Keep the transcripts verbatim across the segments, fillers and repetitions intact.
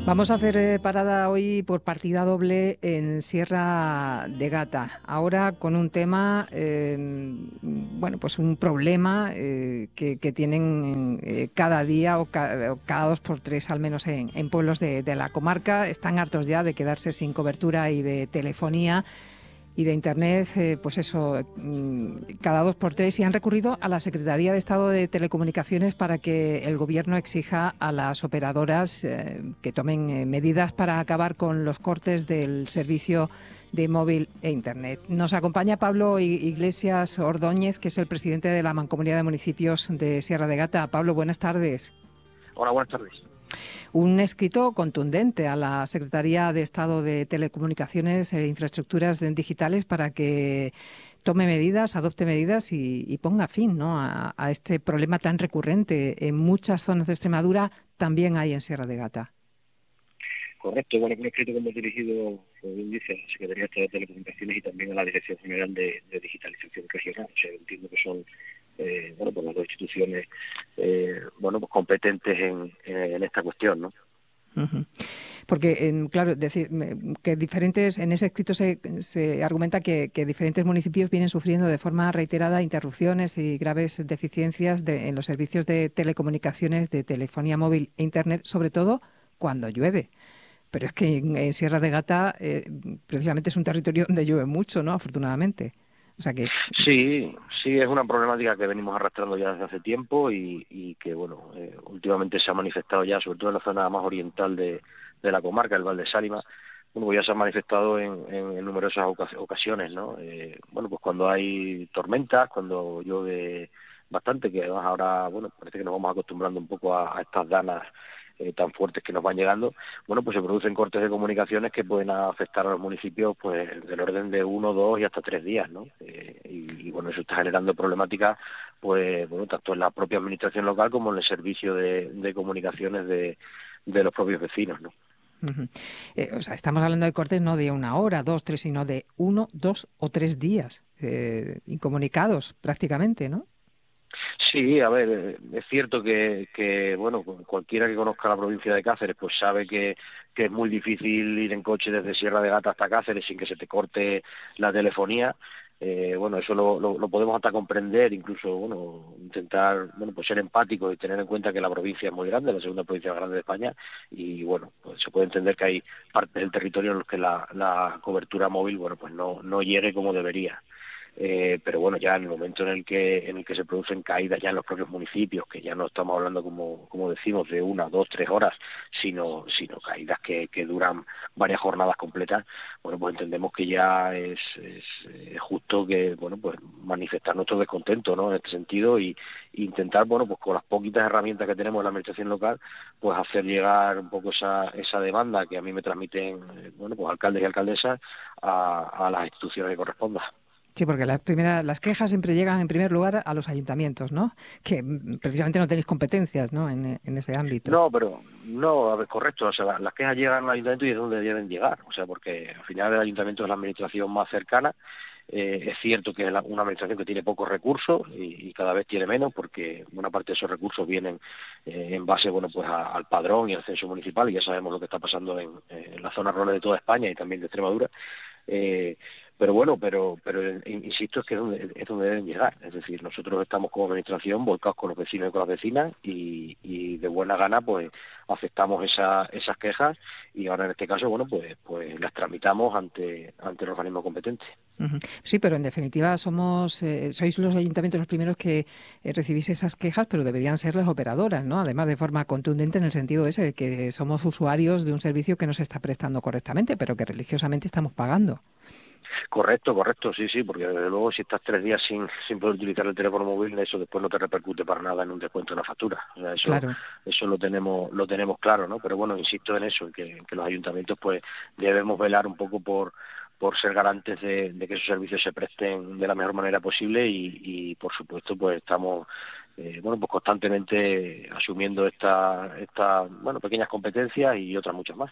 Vamos a hacer eh, parada hoy por partida doble en Sierra de Gata. Ahora con un tema, eh, bueno, pues un problema eh, que, que tienen eh, cada día o, ca- o cada dos por tres, al menos en, en pueblos de, de la comarca. Están hartos ya de quedarse sin cobertura y de telefonía y de Internet, eh, pues eso, mm, cada dos por tres, y han recurrido a la Secretaría de Estado de Telecomunicaciones para que el Gobierno exija a las operadoras eh, que tomen eh, medidas para acabar con los cortes del servicio de móvil e Internet. Nos acompaña Pablo Iglesias Ordóñez, que es el presidente de la Mancomunidad de Municipios de Sierra de Gata. Pablo, buenas tardes. Hola, buenas tardes. Un escrito contundente a la Secretaría de Estado de Telecomunicaciones e Infraestructuras Digitales para que tome medidas, adopte medidas y, y ponga fin, ¿no?, a, a este problema tan recurrente en muchas zonas de Extremadura, también hay en Sierra de Gata. Correcto, bueno, un escrito que hemos dirigido, como bien dice, a la Secretaría de Estado de Telecomunicaciones y también a la Dirección General de, de Digitalización Regional. O sea, entiendo que son eh, bueno, pues las dos instituciones eh, bueno, pues competentes en, en esta cuestión, ¿no? Uh-huh. Porque, eh, claro, decir que diferentes, en ese escrito se, se argumenta que, que diferentes municipios vienen sufriendo de forma reiterada interrupciones y graves deficiencias de, en los servicios de telecomunicaciones, de telefonía móvil e Internet, sobre todo cuando llueve. Pero es que en, en Sierra de Gata eh, precisamente es un territorio donde llueve mucho, ¿no?, afortunadamente. O sea que... Sí, sí, es una problemática que venimos arrastrando ya desde hace tiempo y, y que, bueno, eh, últimamente se ha manifestado ya, sobre todo en la zona más oriental de, de la comarca, el Val de Sálima. Bueno, pues ya se ha manifestado en, en, en numerosas ocasiones, ¿no? Eh, bueno, pues cuando hay tormentas, cuando llueve bastante, que además ahora, bueno, parece que nos vamos acostumbrando un poco a, a estas danas eh, tan fuertes que nos van llegando. Bueno, pues se producen cortes de comunicaciones que pueden afectar a los municipios pues del orden de uno, dos y hasta tres días, ¿no? Eh, y, y bueno, eso está generando problemáticas, pues bueno, tanto en la propia administración local como en el servicio de, de comunicaciones de, de los propios vecinos, ¿no? Uh-huh. Eh, o sea, estamos hablando de cortes no de una hora, dos, tres, sino de uno, dos o tres días eh, incomunicados prácticamente, ¿no? Sí, a ver, eh, es cierto que, que, bueno, cualquiera que conozca la provincia de Cáceres, pues sabe que, que es muy difícil ir en coche desde Sierra de Gata hasta Cáceres sin que se te corte la telefonía. Eh, bueno, eso lo, lo, lo podemos hasta comprender, incluso, bueno, intentar, bueno, pues ser empáticos y tener en cuenta que la provincia es muy grande, la segunda provincia más grande de España, y bueno, pues se puede entender que hay partes del territorio en los que la, la cobertura móvil, bueno, pues no, no llegue como debería. Eh, pero bueno, ya en el momento en el que en el que se producen caídas ya en los propios municipios, que ya no estamos hablando, como como decimos, de una, dos, tres horas, sino sino caídas que, que duran varias jornadas completas, bueno, pues entendemos que ya es, es, es justo que, bueno, pues manifestar nuestro descontento, ¿no?, en este sentido, y, y intentar, bueno, pues con las poquitas herramientas que tenemos en la administración local, pues hacer llegar un poco esa esa demanda que a mí me transmiten, eh, bueno, pues alcaldes y alcaldesas a, a las instituciones que correspondan. Sí, porque las primeras, las quejas siempre llegan en primer lugar a los ayuntamientos, ¿no? Que mm, precisamente no tenéis competencias, ¿no?, en, en ese ámbito. No, pero no, a ver, correcto, o sea, la- las quejas llegan al ayuntamiento y es donde deben llegar, o sea, porque al final el ayuntamiento es la administración más cercana. Eh, es cierto que es la- una administración que tiene pocos recursos y, y cada vez tiene menos, porque buena parte de esos recursos vienen eh, en base, bueno, pues a- al padrón y al censo municipal, y ya sabemos lo que está pasando en, en la zona rural de toda España y también de Extremadura. Eh, pero bueno, pero pero eh, insisto, es que es donde, es donde deben llegar. Es decir, nosotros estamos como administración volcados con los vecinos y con las vecinas y, y de buena gana pues aceptamos esa, esas quejas y ahora en este caso, bueno, pues pues las tramitamos ante ante el organismo competente. Ujú. Sí, pero en definitiva somos, eh, sois los ayuntamientos los primeros que eh, recibís esas quejas, pero deberían ser las operadoras, ¿no? Además, de forma contundente en el sentido ese de que somos usuarios de un servicio que no se está prestando correctamente, pero que religiosamente estamos pagando. Correcto, correcto, sí, sí, porque desde luego si estás tres días sin, sin poder utilizar el teléfono móvil, eso después no te repercute para nada en un descuento en la factura. O sea, eso Claro. eso lo tenemos lo tenemos claro, ¿no? Pero bueno, insisto en eso, en que, en que los ayuntamientos pues debemos velar un poco por por ser garantes de, de que esos servicios se presten de la mejor manera posible y, y por supuesto pues estamos eh, bueno pues constantemente asumiendo esta esta bueno pequeñas competencias y otras muchas más.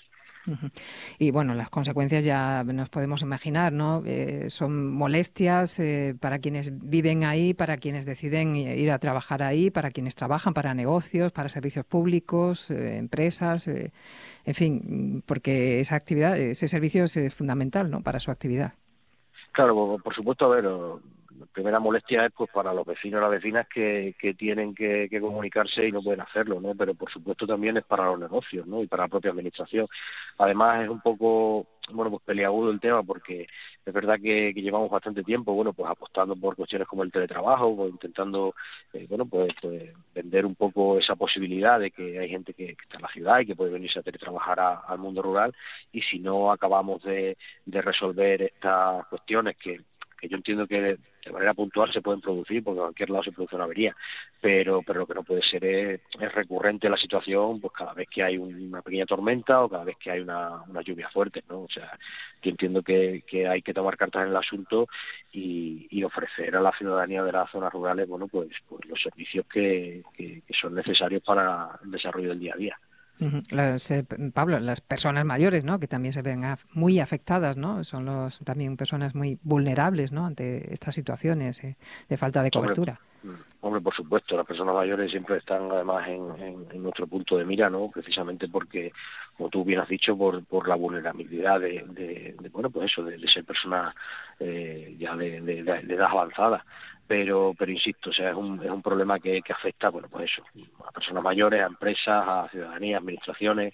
Uh-huh. Y bueno, las consecuencias ya nos podemos imaginar, ¿no? Eh, son molestias eh, para quienes viven ahí, para quienes deciden ir a trabajar ahí, para quienes trabajan para negocios, para servicios públicos, eh, empresas, eh, en fin, porque esa actividad, ese servicio es eh, fundamental, ¿no? Para su actividad. Claro, por, por supuesto, a ver, o, la primera molestia es pues para los vecinos y las vecinas que, que tienen que, que comunicarse y no pueden hacerlo, ¿no? Pero por supuesto también es para los negocios, ¿no? Y para la propia administración. Además es un poco, bueno, pues peliagudo el tema porque es verdad que, que llevamos bastante tiempo, bueno, pues apostando por cuestiones como el teletrabajo, pues intentando, eh, bueno, pues, pues vender un poco esa posibilidad de que hay gente que, que está en la ciudad y que puede venirse a teletrabajar a, al mundo rural, y si no acabamos de, de resolver estas cuestiones que que yo entiendo que de, de manera puntual se pueden producir, porque en cualquier lado se produce una avería, pero pero lo que no puede ser es, es recurrente la situación, pues cada vez que hay un, una pequeña tormenta o cada vez que hay una, una lluvia fuerte, ¿no? O sea, yo entiendo que, que hay que tomar cartas en el asunto y, y ofrecer a la ciudadanía de las zonas rurales, bueno, pues, pues los servicios que, que, que son necesarios para el desarrollo del día a día. Uh-huh. Las, eh, Pablo, las personas mayores, ¿no? Que también se ven af- muy afectadas, ¿no? Son los también personas muy vulnerables, ¿no? Ante estas situaciones eh, de falta de Hombre, cobertura. hombre, por supuesto, las personas mayores siempre están además en, en, en nuestro punto de mira, ¿no? Precisamente porque, como tú bien has dicho, por, por la vulnerabilidad de, de, de bueno, pues eso, de, de ser personas eh, ya de, de, de edad avanzada. Pero, pero insisto, o sea, es un, es un problema que, que afecta, bueno, pues eso, a personas mayores, a empresas, a ciudadanía, a administraciones,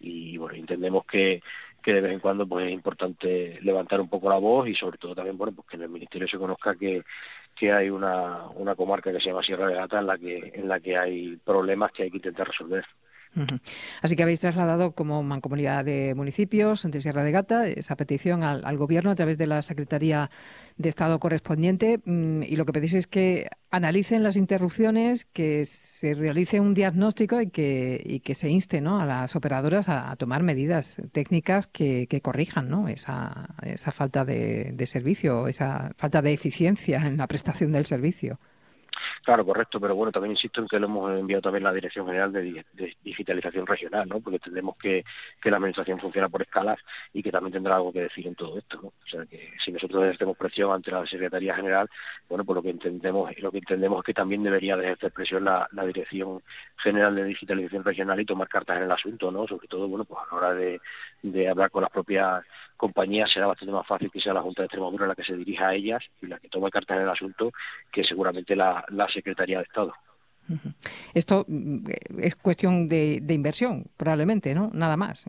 y bueno, entendemos que que de vez en cuando pues es importante levantar un poco la voz y sobre todo también, bueno, pues que en el Ministerio se conozca que que hay una, una comarca que se llama Sierra de Gata en la que en la que hay problemas que hay que intentar resolver. Uh-huh. Así que habéis trasladado como Mancomunidad de Municipios de Sierra de Gata esa petición al, al Gobierno a través de la Secretaría de Estado correspondiente, mmm, y lo que pedís es que analicen las interrupciones, que se realice un diagnóstico y que, y que se inste, ¿no?, a las operadoras a, a tomar medidas técnicas que, que corrijan, ¿no?, esa, esa falta de, de servicio, esa falta de eficiencia en la prestación del servicio. Claro, correcto, pero bueno, también insisto en que lo hemos enviado también a la Dirección General de, de Digitalización Regional, ¿no? Porque entendemos que, que la Administración funciona por escalas y que también tendrá algo que decir en todo esto, ¿no? O sea, que si nosotros ejercemos presión ante la Secretaría General, bueno, pues lo que entendemos lo que entendemos es que también debería de ejercer presión la, la Dirección General de Digitalización Regional y tomar cartas en el asunto, ¿no? Sobre todo, bueno, pues a la hora de, de hablar con las propias compañías será bastante más fácil que sea la Junta de Extremadura la que se dirija a ellas y la que tome cartas en el asunto que seguramente la, la Secretaría de Estado. Uh-huh. Esto mm, es cuestión de, de inversión, probablemente, ¿no? Nada más.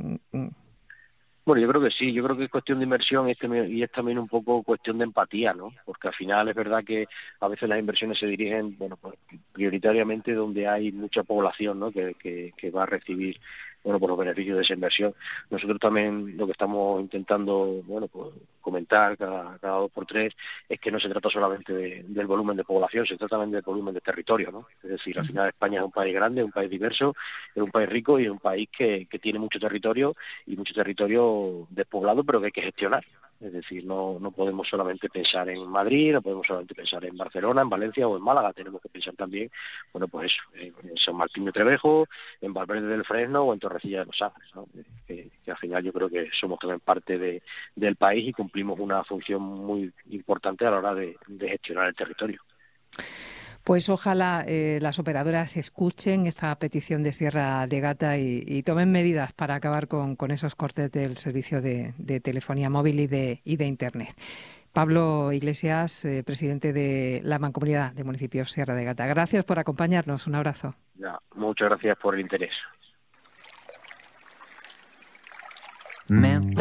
Bueno, yo creo que sí, yo creo que es cuestión de inversión y es, también, y es también un poco cuestión de empatía, ¿no? Porque al final es verdad que a veces las inversiones se dirigen, bueno, pues prioritariamente donde hay mucha población, ¿no?, que, que, que va a recibir, bueno, por los beneficios de esa inversión. Nosotros también lo que estamos intentando, bueno, pues comentar cada, cada dos por tres es que no se trata solamente de, del volumen de población, se trata también del volumen de territorio, ¿no? Es decir, al final España es un país grande, es un país diverso, es un país rico y es un país que, que tiene mucho territorio y mucho territorio despoblado, pero que hay que gestionar. Es decir, no, no podemos solamente pensar en Madrid, no podemos solamente pensar en Barcelona, en Valencia o en Málaga, tenemos que pensar también, bueno, pues eso, en San Martín de Trevejo, en Valverde del Fresno o en Torrecilla de los Ángeles, ¿no? Que, que al final yo creo que somos también parte de, del país y cumplimos una función muy importante a la hora de, de gestionar el territorio. Pues ojalá eh, las operadoras escuchen esta petición de Sierra de Gata y, y tomen medidas para acabar con, con esos cortes del servicio de, de telefonía móvil y de, y de Internet. Pablo Iglesias, eh, presidente de la Mancomunidad de Municipios Sierra de Gata. Gracias por acompañarnos. Un abrazo. Ya, muchas gracias por el interés. Me